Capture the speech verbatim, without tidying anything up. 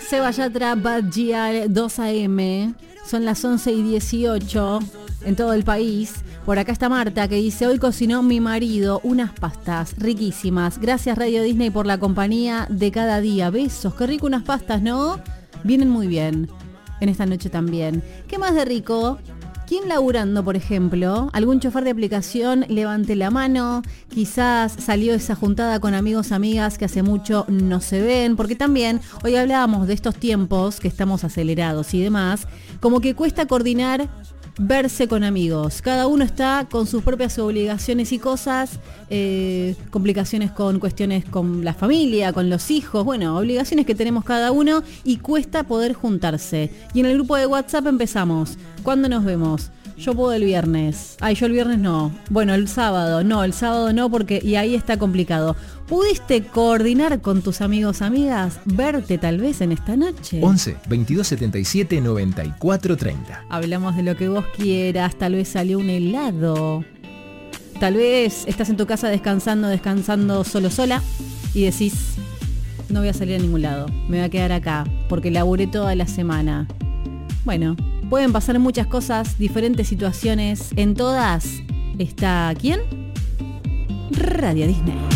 Seba Yatra, Bad Gyal, dos a eme. Son las once y dieciocho en todo el país. Por acá está Marta que dice: hoy cocinó mi marido unas pastas riquísimas. Gracias Radio Disney por la compañía de cada día. Besos, qué rico unas pastas, ¿no? Vienen muy bien en esta noche también. ¿Qué más de rico? ¿Quién laburando, por ejemplo? ¿Algún chofer de aplicación? Levante la mano. Quizás salió esa juntada con amigos, amigas que hace mucho no se ven. Porque también hoy hablábamos de estos tiempos que estamos acelerados y demás. Como que cuesta coordinar verse con amigos. Cada uno está con sus propias obligaciones y cosas, eh, complicaciones con cuestiones con la familia, con los hijos, bueno, obligaciones que tenemos cada uno y cuesta poder juntarse. Y en el grupo de WhatsApp empezamos. ¿Cuándo nos vemos? Yo puedo el viernes. Ay, yo el viernes no. Bueno, el sábado. No, el sábado no porque... Y ahí está complicado. ¿Pudiste coordinar con tus amigos, amigas? ¿Verte tal vez en esta noche? once, veintidós setenta y siete, noventa y cuatro treinta. Hablamos de lo que vos quieras. Tal vez salió un helado. Tal vez estás en tu casa descansando, descansando solo sola. Y decís, no voy a salir a ningún lado. Me voy a quedar acá porque laburé toda la semana. Bueno, pueden pasar muchas cosas, diferentes situaciones. En todas está ¿quién? Radio Disney.